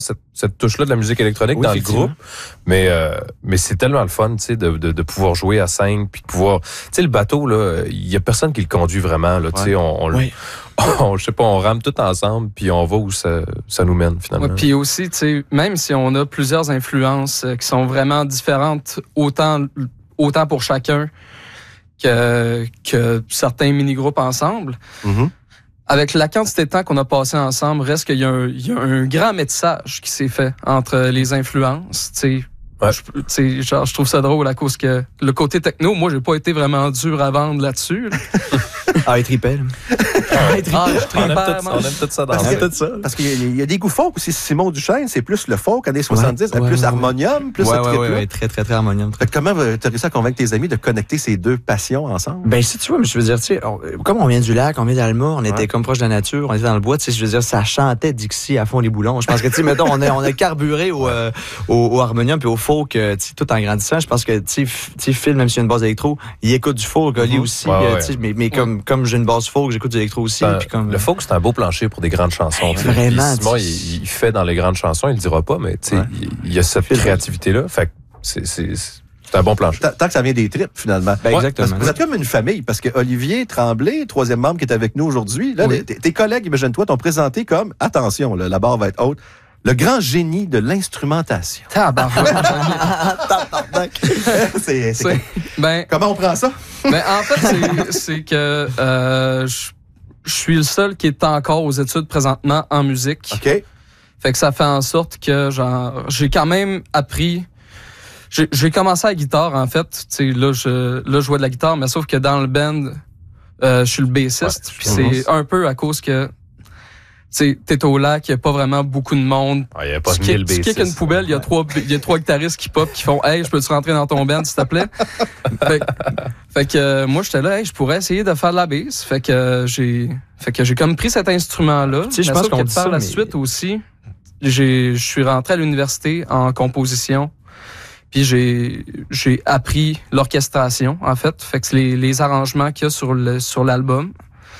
cette touche-là de la musique électronique dans le groupe. Mais c'est tellement le fun, tu sais, de pouvoir jouer à 5 puis de pouvoir, tu sais, le bateau là, il y a personne qui le conduit vraiment là, tu sais, je sais pas, on rame tout ensemble puis on va où ça nous mène finalement. Ouais, puis aussi, tu sais, même si on a plusieurs influences qui sont vraiment différentes, autant pour chacun que certains mini-groupes ensemble. Mm-hmm. Avec la quantité de temps qu'on a passé ensemble, reste qu'il y a un grand métissage qui s'est fait entre les influences, tu sais. Ouais. Je trouve ça drôle à cause que le côté techno, moi, j'ai pas été vraiment dur à vendre là-dessus. Il tripait. On aime tout ça dans Parce qu'il y a des goûts folk aussi. Simon Duchesne, c'est plus le folk années 70, plus harmonium, plus ce trip-là. Très, très, très harmonium. Comment tu as réussi à convaincre tes amis de connecter ces deux passions ensemble? Ben, si tu vois, je veux dire, tu sais, comme on vient du lac, on vient d'Alma, on était comme proche de la nature, on était dans le bois, tu sais, je veux dire, ça chantait Dixie à fond les boulons. Je pense que, tu sais, mettons, on a carburé au harmonium puis au folk, tout en grandissant. Je pense que, tu sais, Phil, même s'il y a une base électro, il écoute du folk, Oli aussi, tu sais, mais comme j'ai une base folk, j'écoute du électro aussi. Le folk, c'est un beau plancher pour des grandes chansons. Vraiment. Simon, il fait dans les grandes chansons, il le dira pas, mais tu sais, il y a cette créativité-là. Fait que c'est un bon plancher. Tant que ça vient des tripes, finalement. Ben, exactement. Vous êtes comme une famille, parce que Olivier Tremblay, troisième membre qui est avec nous aujourd'hui, là, tes collègues, imagine-toi, t'ont présenté comme, attention, là, la barre va être haute, le grand génie de l'instrumentation. Comment on prend ça? Ben, en fait, c'est que je suis le seul qui est encore aux études présentement en musique. OK. Fait que ça fait en sorte que, j'ai quand même appris. J'ai commencé à la guitare, en fait. Tu sais, là, je jouais de la guitare, mais sauf que dans le band, je suis le bassiste. Puis c'est un peu à cause que, tu sais, t'es au lac, il n'y a pas vraiment beaucoup de monde. Il n'y a pas 1000 bassistes. Tu kicks une poubelle, il y a trois guitaristes qui pop, qui font « Hey, je peux-tu rentrer dans ton band, s'il te plaît? » Fait que moi, j'étais là, « Hey, je pourrais essayer de faire de la bass. » Fait que j'ai comme pris cet instrument-là. Tu sais, je pense qu'on dit par la suite aussi, je suis rentré à l'université en composition. Puis j'ai appris l'orchestration, en fait. Fait que les arrangements qu'il y a sur l'album,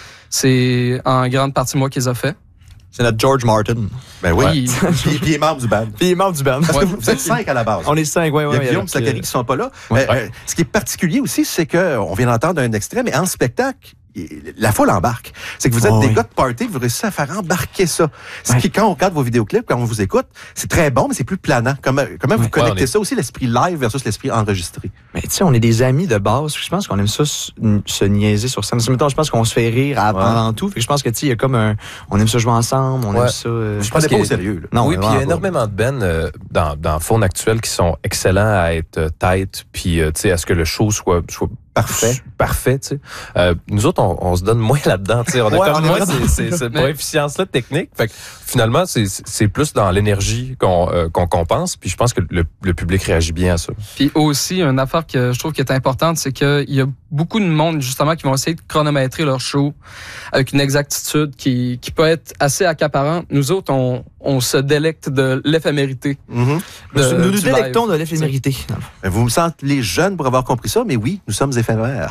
c'est en grande partie moi qui les ai fait. C'est notre George Martin. Ben oui. Puis il est membre du band. Parce que vous êtes 5 à la base. On est 5, oui. Il y a Guillaume et Zachary qui sont pas là. Ce qui est particulier aussi, c'est qu'on vient d'entendre un extrait, mais en spectacle, la foule embarque. C'est que vous êtes des gars de party, vous réussissez à faire embarquer ça. Ce qui, quand on regarde vos vidéoclips, quand on vous écoute, c'est très bon, mais c'est plus planant. Comment vous connectez ça aussi, l'esprit live versus l'esprit enregistré? Mais tu sais, on est des amis de base. Je pense qu'on aime ça se niaiser sur scène. Mettons, je pense qu'on se fait rire avant tout. Fait que je pense que tu sais, il y a comme on aime ça jouer ensemble, on aime ça. Je pense pas au sérieux. Là. Non, oui, puis il y a énormément de bands dans Faune actuelle qui sont excellents à être tight, puis tu sais, à ce que le show soit parfait, tu sais. Nous autres, on se donne moins là-dedans, tu sais. On a comme moi, c'est cette efficience-là technique. Fait que finalement, c'est plus dans l'énergie qu'on compense. Puis je pense que le public réagit bien à ça. Puis aussi, une affaire que je trouve qui est importante, c'est qu'il y a beaucoup de monde, justement, qui vont essayer de chronométrer leur show avec une exactitude qui peut être assez accaparante. Nous autres, on se délecte de l'éphémérité. Nous nous délectons de l'éphémérité. Vous me sentez jeunes pour avoir compris ça, mais oui, nous sommes éphémères.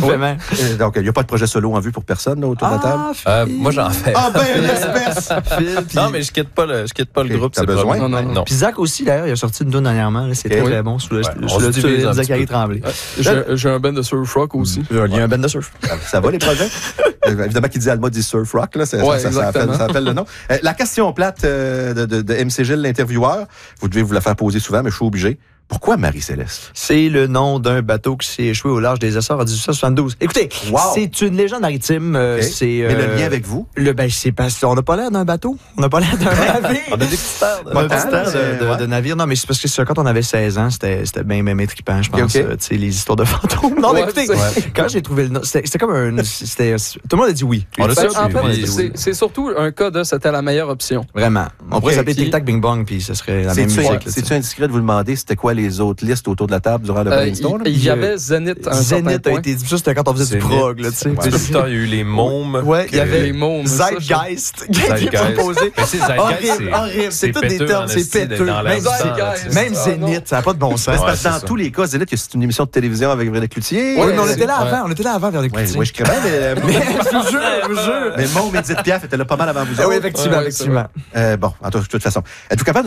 Donc, il n'y a pas de projet solo en vue pour personne là, autour de la table? Moi, j'en fais. Ah ben, l'espèce! Non, mais je quitte pas le groupe. T'as besoin? Non. Puis Zach aussi, d'ailleurs, il a sorti une donne dernièrement. Là, c'est très bon. Sous le Zachary Tremblay. J'ai un band de surf rock aussi. Il y a un band de surf. Ça va, les projets? Évidemment, qui dit Alma dit surf rock. Là, ça appelle le nom. La question plate de MC Gilles, l'intervieweur, vous devez vous la faire poser souvent, mais je suis obligé. Pourquoi Marie-Céleste? C'est le nom d'un bateau qui s'est échoué au large des Açores en 1872. Écoutez, c'est une légende maritime. Mais le lien avec vous? C'est parce qu'on n'a pas l'air d'un bateau. On n'a pas l'air d'un navire. On a des petites de navire. Non, mais c'est parce que quand on avait 16 ans, c'était bien trippant, je pense. Tu sais, les histoires de fantômes. Non, mais écoutez, quand j'ai trouvé le nom, c'était comme un... Tout le monde a dit oui. En fait, c'est surtout un cas de c'était la meilleure option. Vraiment. On pourrait s'appeler Tic Tac Bing Bong, puis ce serait la même musique. C'est-tu indiscret de vous demander c'était quoi les autres listes autour de la table durant le brainstorm? Il y avait Zénith à un certain point. A été dit, c'était quand on faisait du prog, là, tu sais. Il y a eu les mômes. Ouais, il y avait les mômes. Zeitgeist. Horrible. C'est tous des termes, c'est péteux. Même Zénith, ça n'a pas de bon sens. Parce que dans tous les cas, Zénith, c'est une émission de télévision avec Véronique Cloutier. Oui, mais on était là avant, Véronique Cloutier. Oui, je crée bien, mais je vous jure. Mais Môme et Edith Piaf étaient là pas mal avant vous. Oui, effectivement. Bon, en toute façon, êtes-vous capable